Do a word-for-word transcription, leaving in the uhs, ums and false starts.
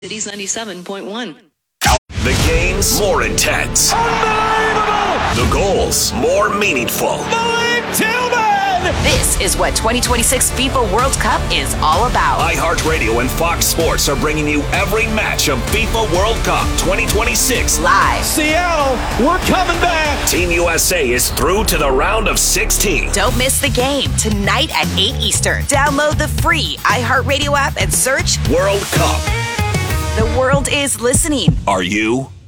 Cities ninety-seven point one. The games more intense. Unbelievable! The goals more meaningful. Malik Tillman! This is what twenty twenty-six FIFA World Cup is all about. iHeartRadio and Fox Sports are bringing you every match of FIFA World Cup twenty twenty-six Live. Seattle, we're coming back! Team U S A is through to the round of sixteen. Don't miss the game tonight at eight Eastern. Download the free iHeartRadio app and search World Cup. The world is listening. Are you?